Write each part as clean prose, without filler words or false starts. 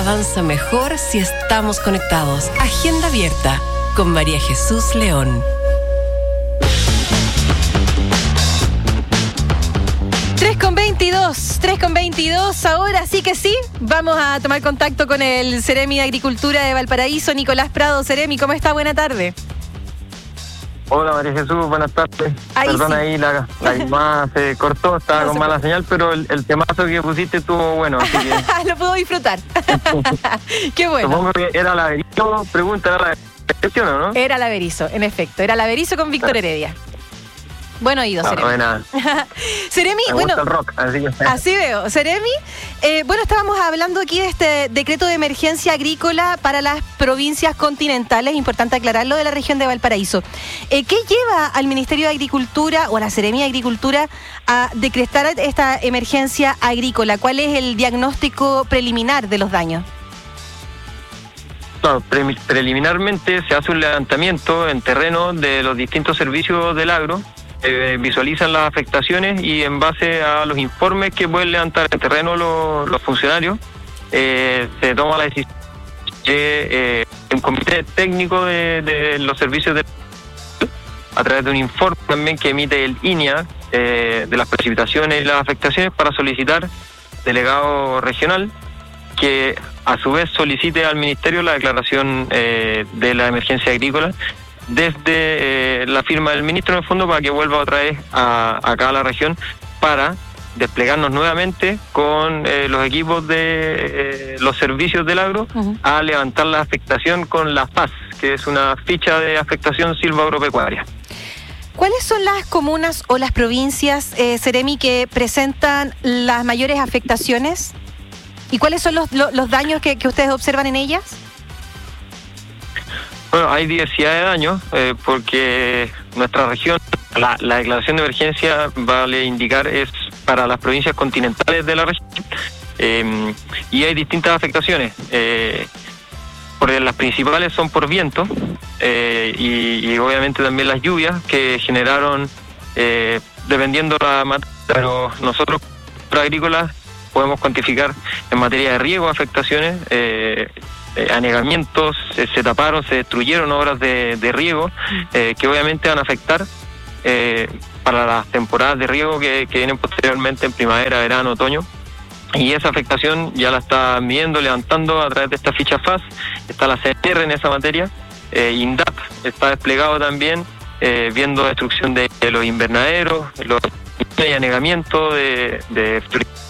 avanza mejor si estamos conectados. Agenda Abierta con María Jesús León. 3:22, ahora sí que sí, vamos a tomar contacto con el Seremi de Agricultura de Valparaíso, Nicolás Prado. Seremi, ¿cómo está? Buena tarde. Hola María Jesús, buenas tardes. Ahí Perdona, sí. ahí la llamada se cortó, estaba con mala señal, pero el temazo que pusiste estuvo bueno, así que... Lo puedo disfrutar. Qué bueno. Supongo que era la pregunta, era la cuestión, ¿no? Era la Berizo, en efecto, era la Berizo con Víctor Heredia. Buen oído, Seremi. Buena. Seremi, Me bueno, gusta el rock, así que... así veo. Seremi, bueno, estábamos hablando aquí de este decreto de emergencia agrícola para las provincias continentales, importante aclararlo, de la región de Valparaíso. ¿Qué lleva al Ministerio de Agricultura o a la Seremi de Agricultura a decretar esta emergencia agrícola? ¿Cuál es el diagnóstico preliminar de los daños? Claro, preliminarmente se hace un levantamiento en terreno de los distintos servicios del agro, visualizan las afectaciones y en base a los informes que pueden levantar en terreno los funcionarios, se toma la decisión de un comité técnico de los servicios a través de un informe también que emite el INEA de las precipitaciones y las afectaciones para solicitar delegado regional que a su vez solicite al Ministerio la declaración de la emergencia agrícola desde la firma del ministro en el fondo para que vuelva otra vez acá a la región para desplegarnos nuevamente con los equipos de los servicios del agro a levantar la afectación con la FAS, que es una ficha de afectación silvagropecuaria. ¿Cuáles son las comunas o las provincias, Seremi, que presentan las mayores afectaciones? ¿Y cuáles son los daños que ustedes observan en ellas? Bueno, hay diversidad de daños porque nuestra región, la declaración de emergencia, vale indicar, es para las provincias continentales de la región y hay distintas afectaciones. Las principales son por viento y obviamente también las lluvias que generaron, dependiendo la materia, pero nosotros, agrícolas, podemos cuantificar en materia de riego afectaciones, anegamientos, se taparon, se destruyeron obras de riego que obviamente van a afectar para las temporadas de riego que vienen posteriormente en primavera, verano, otoño. Y esa afectación ya la está midiendo, levantando a través de esta ficha FAS. Está la CNR en esa materia. INDAP está desplegado también, viendo destrucción de los invernaderos, los anegamientos de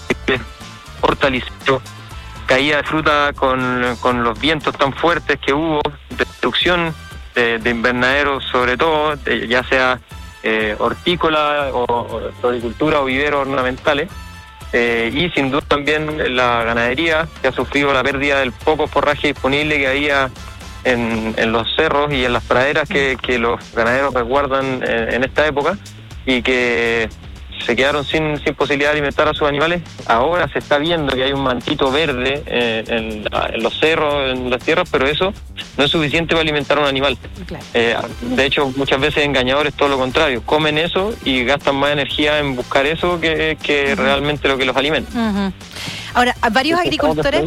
hortalizos, caída de fruta con los vientos tan fuertes que hubo, destrucción de invernaderos, sobre todo, ya sea hortícola o floricultura o viveros ornamentales, y sin duda también la ganadería, que ha sufrido la pérdida del poco forraje disponible que había en los cerros y en las praderas que los ganaderos resguardan en esta época y que se quedaron sin posibilidad de alimentar a sus animales. Ahora se está viendo que hay un mantito verde en los cerros, en las tierras, pero eso no es suficiente para alimentar a un animal. Claro. De hecho, muchas veces engañadores todo lo contrario, comen eso y gastan más energía en buscar eso que realmente lo que los alimenta. Ahora, varios agricultores...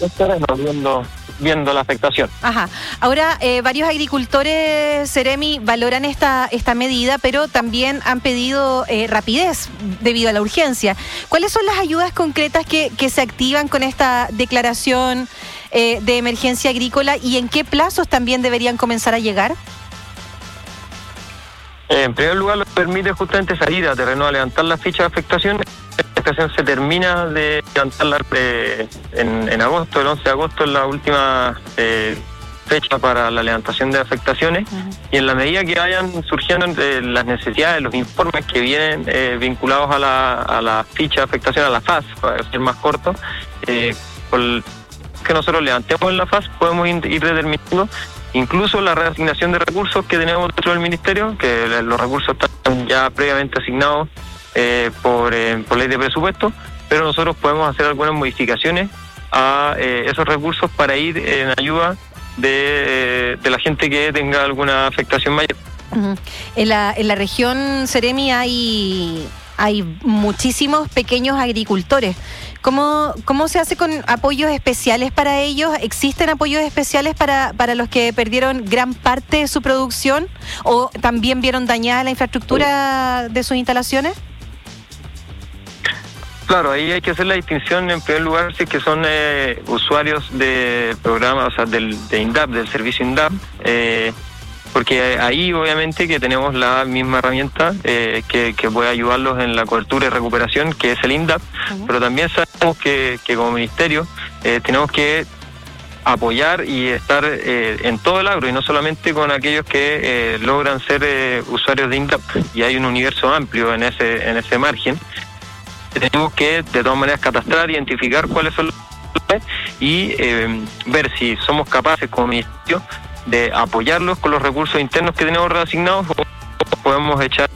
Viendo la afectación. Ajá. Ahora, varios agricultores, Seremi, valoran esta medida, pero también han pedido rapidez debido a la urgencia. ¿Cuáles son las ayudas concretas que se activan con esta declaración de emergencia agrícola y en qué plazos también deberían comenzar a llegar? En primer lugar, lo permite justamente salir a terreno a levantar la ficha de afectación. La afectación se termina de levantarla en agosto, el 11 de agosto es la última fecha para la levantación de afectaciones. Y en la medida que vayan surgiendo las necesidades, los informes que vienen vinculados a la ficha de afectación, a la FAS, para ser más corto, por que nosotros levantemos en la FAS, podemos ir determinando incluso la reasignación de recursos que tenemos dentro del Ministerio, que los recursos están ya previamente asignados por ley de presupuesto, pero nosotros podemos hacer algunas modificaciones a esos recursos para ir en ayuda de la gente que tenga alguna afectación mayor. En la región, Seremi, hay muchísimos pequeños agricultores. ¿Cómo se hace con apoyos especiales para ellos? ¿Existen apoyos especiales para los que perdieron gran parte de su producción o también vieron dañada la infraestructura de sus instalaciones? Claro, ahí hay que hacer la distinción en primer lugar si es que son usuarios del programa, o sea, de INDAP, del servicio INDAP, porque ahí obviamente que tenemos la misma herramienta que puede ayudarlos en la cobertura y recuperación, que es el INDAP, pero también sabemos que como ministerio tenemos que apoyar y estar en todo el agro y no solamente con aquellos que logran ser usuarios de INDAP, y hay un universo amplio en ese margen. Tenemos que de todas maneras catastrar, identificar cuáles son los y ver si somos capaces como ministerio de apoyarlos con los recursos internos que tenemos reasignados, o podemos echar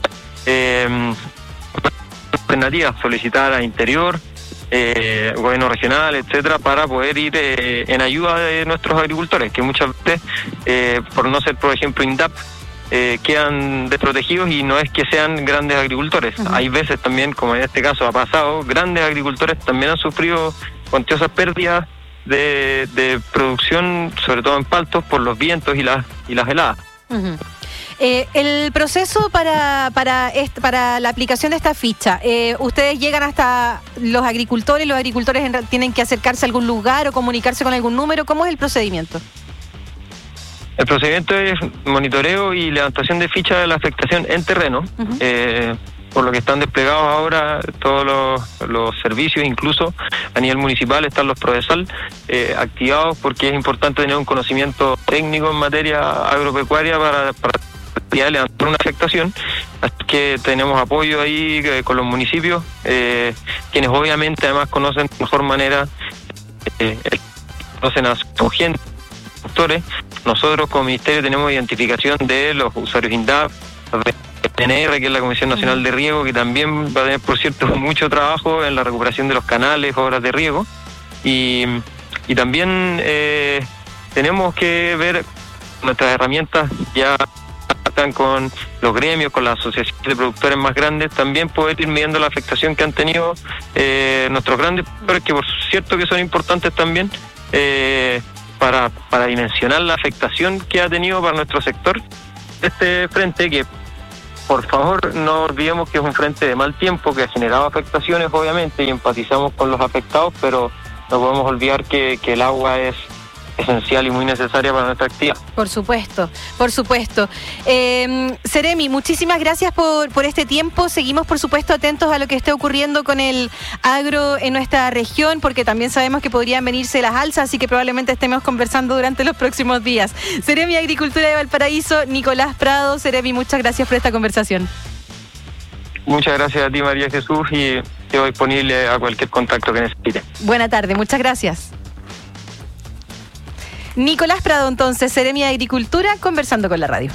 alternativas, solicitar a Interior, gobierno regional, etcétera, para poder ir en ayuda de nuestros agricultores, que muchas veces, por no ser, por ejemplo, INDAP, quedan desprotegidos, y no es que sean grandes agricultores. Hay veces también, como en este caso ha pasado, grandes agricultores también han sufrido cuantiosas pérdidas de producción, sobre todo en paltos, por los vientos y las heladas. El proceso para la aplicación de esta ficha, ¿ustedes llegan hasta los agricultores tienen que acercarse a algún lugar o comunicarse con algún número? ¿Cómo es el procedimiento? El procedimiento es monitoreo y levantación de ficha de la afectación en terreno, por lo que están desplegados ahora todos los servicios, incluso a nivel municipal están los PRODESAL activados, porque es importante tener un conocimiento técnico en materia agropecuaria para levantar una afectación. Así que tenemos apoyo ahí con los municipios, quienes obviamente además conocen de mejor manera, conocen a su gente. Nosotros como ministerio tenemos identificación de los usuarios INDAP, de PNR, que es la Comisión Nacional de Riego, que también va a tener, por cierto, mucho trabajo en la recuperación de los canales, obras de riego, y también tenemos que ver nuestras herramientas, ya están con los gremios, con las asociaciones de productores más grandes, también poder ir midiendo la afectación que han tenido nuestros grandes productores, que por cierto que son importantes también, para dimensionar la afectación que ha tenido para nuestro sector este frente, que por favor no olvidemos que es un frente de mal tiempo, que ha generado afectaciones obviamente, y empatizamos con los afectados, pero no podemos olvidar que el agua es esencial y muy necesaria para nuestra actividad. Por supuesto. Seremi, muchísimas gracias por este tiempo. Seguimos, por supuesto, atentos a lo que esté ocurriendo con el agro en nuestra región, porque también sabemos que podrían venirse las alzas, así que probablemente estemos conversando durante los próximos días. Seremi Agricultura de Valparaíso, Nicolás Prado. Seremi, muchas gracias por esta conversación. Muchas gracias a ti, María Jesús, y quedo disponible a cualquier contacto que necesite. Buena tarde, muchas gracias. Nicolás Prado, entonces, Seremi de Agricultura, conversando con la radio.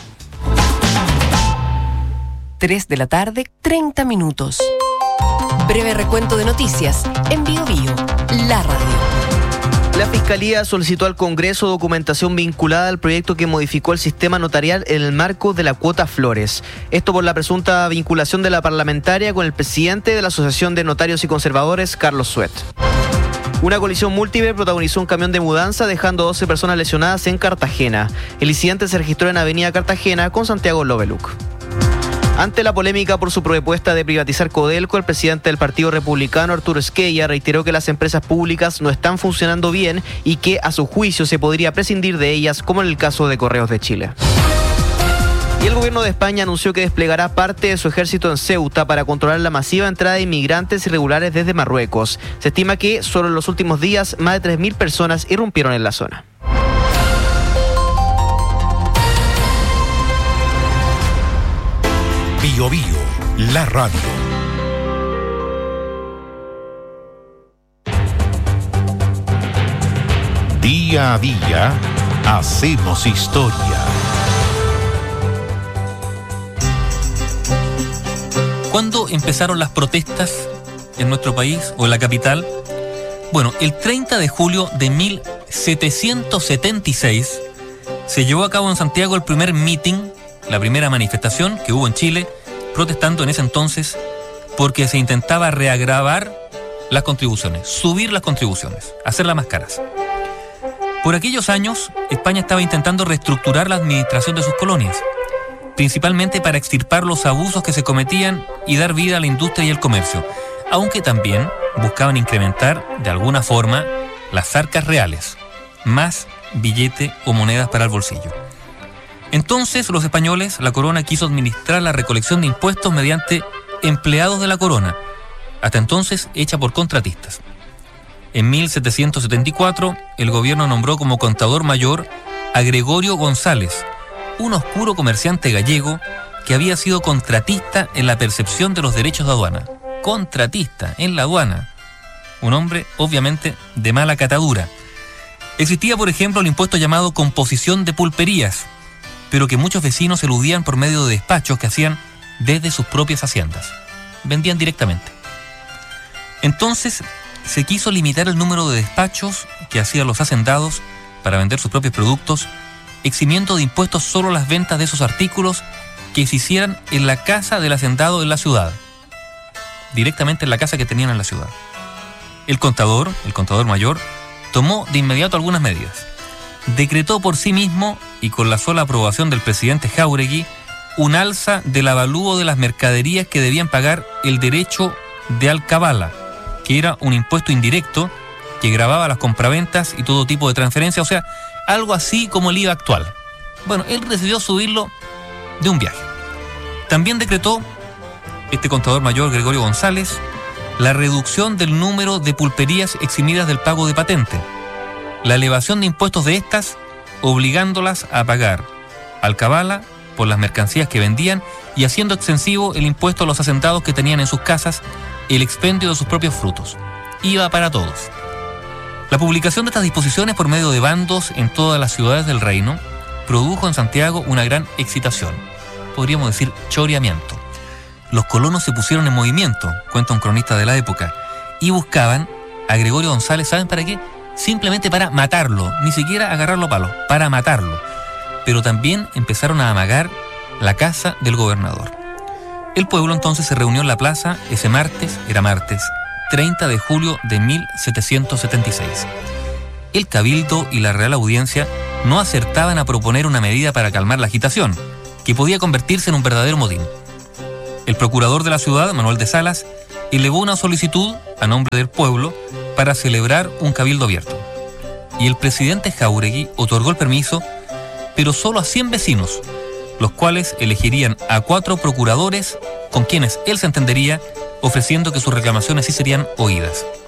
3:30 p.m. Breve recuento de noticias en BioBio, la radio. La Fiscalía solicitó al Congreso documentación vinculada al proyecto que modificó el sistema notarial en el marco de la cuota Flores. Esto por la presunta vinculación de la parlamentaria con el presidente de la Asociación de Notarios y Conservadores, Carlos Suet. Una colisión múltiple protagonizó un camión de mudanza, dejando 12 personas lesionadas en Cartagena. El incidente se registró en Avenida Cartagena con Santiago Loveluc. Ante la polémica por su propuesta de privatizar Codelco, el presidente del Partido Republicano, Arturo Esquella, reiteró que las empresas públicas no están funcionando bien y que, a su juicio, se podría prescindir de ellas, como en el caso de Correos de Chile. Y el gobierno de España anunció que desplegará parte de su ejército en Ceuta para controlar la masiva entrada de inmigrantes irregulares desde Marruecos. Se estima que solo en los últimos días más de 3.000 personas irrumpieron en la zona. BioBio, la radio. Día a día hacemos historia. ¿Cuándo empezaron las protestas en nuestro país o en la capital? Bueno, el 30 de julio de 1776 se llevó a cabo en Santiago el primer meeting, la primera manifestación que hubo en Chile, protestando en ese entonces porque se intentaba reagravar las contribuciones, subir las contribuciones, hacerlas más caras. Por aquellos años, España estaba intentando reestructurar la administración de sus colonias, principalmente para extirpar los abusos que se cometían y dar vida a la industria y el comercio, aunque también buscaban incrementar, de alguna forma, las arcas reales, más billete o monedas para el bolsillo. Entonces, los españoles, la corona quiso administrar la recolección de impuestos mediante empleados de la corona, hasta entonces hecha por contratistas. En 1774, el gobierno nombró como contador mayor a Gregorio González, un oscuro comerciante gallego que había sido contratista en la percepción de los derechos de aduana. Contratista en la aduana. Un hombre, obviamente, de mala catadura. Existía, por ejemplo, el impuesto llamado composición de pulperías, pero que muchos vecinos eludían por medio de despachos que hacían desde sus propias haciendas. Vendían directamente. Entonces, se quiso limitar el número de despachos que hacían los hacendados para vender sus propios productos, eximiendo de impuestos solo las ventas de esos artículos que se hicieran en la casa del hacendado en la ciudad, directamente en la casa que tenían en la ciudad. El contador mayor, tomó de inmediato algunas medidas. Decretó por sí mismo, y con la sola aprobación del presidente Jáuregui, un alza del avalúo de las mercaderías que debían pagar el derecho de alcabala, que era un impuesto indirecto que gravaba las compraventas y todo tipo de transferencias, o sea, algo así como el IVA actual. Bueno, él decidió subirlo de un viaje. También decretó, este contador mayor Gregorio González, la reducción del número de pulperías eximidas del pago de patente, la elevación de impuestos de estas, obligándolas a pagar alcabala por las mercancías que vendían y haciendo extensivo el impuesto a los hacendados que tenían en sus casas el expendio de sus propios frutos. IVA para todos. La publicación de estas disposiciones por medio de bandos en todas las ciudades del reino produjo en Santiago una gran excitación, podríamos decir choreamiento. Los colonos se pusieron en movimiento, cuenta un cronista de la época, y buscaban a Gregorio González, ¿saben para qué? Simplemente para matarlo, ni siquiera agarrarlo a palos, para matarlo. Pero también empezaron a amagar la casa del gobernador. El pueblo entonces se reunió en la plaza ese martes, 30 de julio de 1776. El cabildo y la Real Audiencia no acertaban a proponer una medida para calmar la agitación, que podía convertirse en un verdadero motín. El procurador de la ciudad, Manuel de Salas, elevó una solicitud a nombre del pueblo para celebrar un cabildo abierto. Y el presidente Jáuregui otorgó el permiso, pero solo a 100 vecinos, los cuales elegirían a 4 procuradores con quienes él se entendería, ofreciendo que sus reclamaciones sí serían oídas.